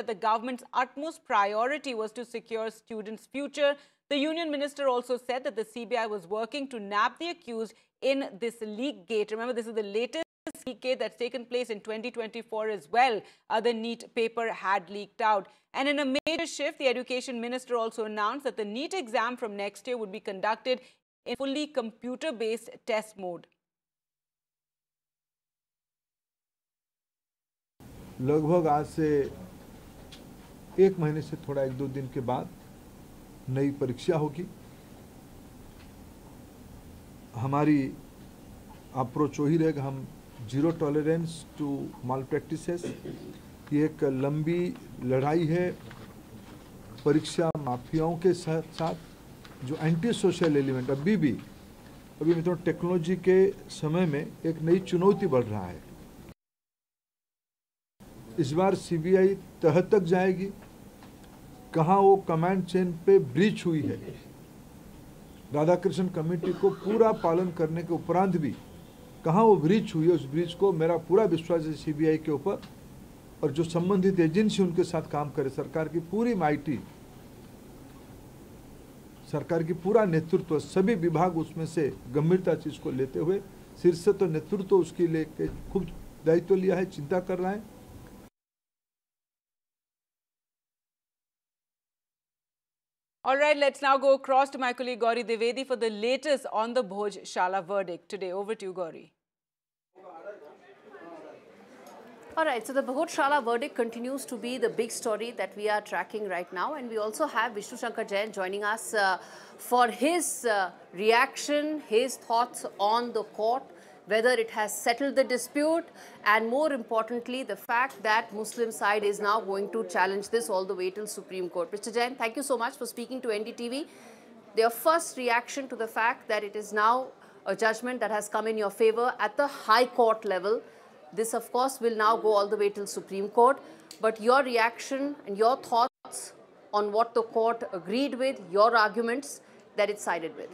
the government's utmost priority was to secure students' future. The union minister also said that the CBI was working to nab the accused in this leak gate. Remember, this is the latest leak gate that's taken place in 2024 as well. The NEET paper had leaked out. And in a major shift, the education minister also announced that the NEET exam from next year would be conducted in fully computer-based test mode. लगभग आज से 1 महीने से थोड़ा 1-2 दिन के बाद नई परीक्षा होगी। हमारी अप्रोच वही रहेगा, हम zero tolerance to mall practices. ये एक लंबी लड़ाई है परीक्षा माफियाओं के साथ जो एंटी सोशल एलिमेंट अभी मित्रों टेक्नोलॉजी के समय में एक नई चुनौती बढ़ रहा है। इस बार सीबीआई तह तक जाएगी, कहाँ वो कमांड चेन पे ब्रीच हुई है। राधाकृष्णन कमेटी को पूरा पालन करने के उपरांत भी कहाँ वो ब्रीच हुई है, उस ब्रीच को मेरा पूरा विश्वास है सीबीआई के ऊपर, और जो संबंधित एजेंसी उनके साथ काम करे, सरकार की पूरी माइटी, सरकार की पूरा नेतृत्व, सभी विभाग उसमें से गंभीरता चीज को लेते हुए शीर्ष तो नेतृत्व उसके लिए खूब दायित्व लिया है, चिंता कर रहा है। All right, let's now go across to my colleague Gauri Dwivedi for the latest on the Bhojshala verdict today. Over to you, Gauri. All right, so the Bhojshala verdict continues to be the big story that we are tracking right now, and we also have Vishnu Shankar Jain joining us for his reaction, his thoughts on the court, whether it has settled the dispute, and more importantly, the fact that Muslim side is now going to challenge this all the way till Supreme Court. Mr. Jain, thank you so much for speaking to NDTV. Their first reaction to the fact that it is now a judgment that has come in your favor at the High Court level. This, of course, will now go all the way till Supreme Court. But your reaction and your thoughts on what the court agreed with, your arguments that it sided with.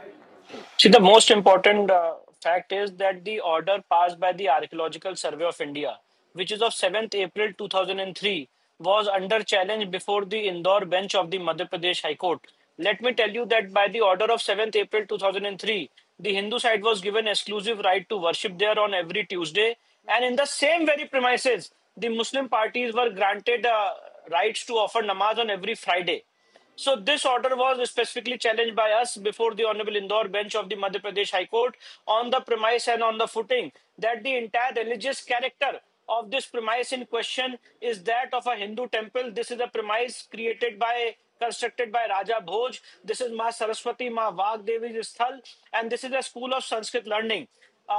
See, the most important fact is that the order passed by the Archaeological Survey of India, which is of 7th April 2003, was under challenge before the Indore bench of the Madhya Pradesh High Court. Let me tell you that by the order of 7th April 2003, the Hindu side was given exclusive right to worship there on every Tuesday, and in the same very premises, the Muslim parties were granted rights to offer namaz on every Friday. So this order was specifically challenged by us before the Honorable Indore bench of the Madhya Pradesh High Court on the premise and on the footing that the entire religious character of this premise in question is that of a Hindu temple. This is a premise constructed by Raja Bhoj. This is Ma Saraswati, Ma Vagdevi's Sthal, and this is a school of Sanskrit learning.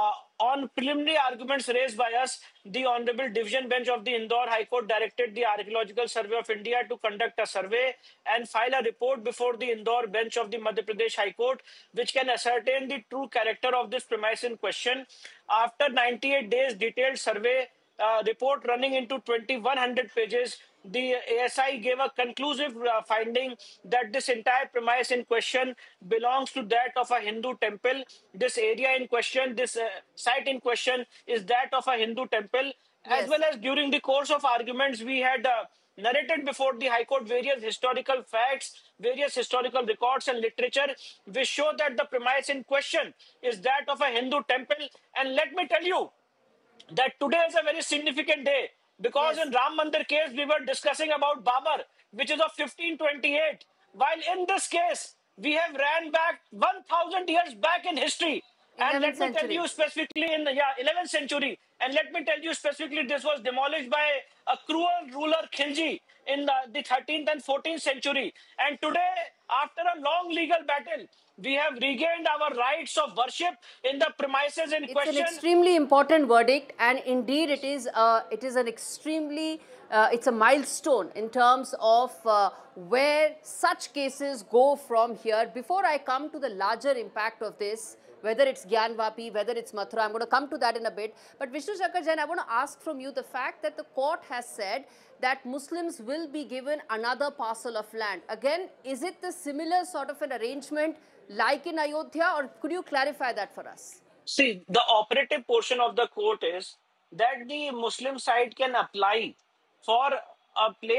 On preliminary arguments raised by us, the Honorable Division Bench of the Indore High Court directed the Archaeological Survey of India to conduct a survey and file a report before the Indore Bench of the Madhya Pradesh High Court, which can ascertain the true character of this premise in question. After 98 days detailed survey report running into 2100 pages, the ASI gave a conclusive finding that this entire premise in question belongs to that of a Hindu temple. This area in question, this site in question is that of a Hindu temple. Yes. As well as during the course of arguments, we had narrated before the High Court various historical facts, various historical records and literature which show that the premise in question is that of a Hindu temple. And let me tell you that today is a very significant day, because in Ram Mandir case, we were discussing about Babar, which is of 1528. While in this case, we have ran back 1000 years back in history. And let me tell you specifically in the 11th century. And let me tell you specifically, this was demolished by a cruel ruler Khilji in the 13th and 14th century. And today, after a long legal battle, we have regained our rights of worship in the premises in question. It's an extremely important verdict, and indeed it is an extremely it's a milestone in terms of where such cases go from here. Before I come to the larger impact of this, whether it's Gyanvapi, whether it's Mathura, I'm going to come to that in a bit. But Vishnu Shankar Jain, I want to ask from you the fact that the court has said that Muslims will be given another parcel of land. Again, is it the similar sort of an arrangement like in Ayodhya, or could you clarify that for us? See, the operative portion of the court is that the Muslim side can apply for a place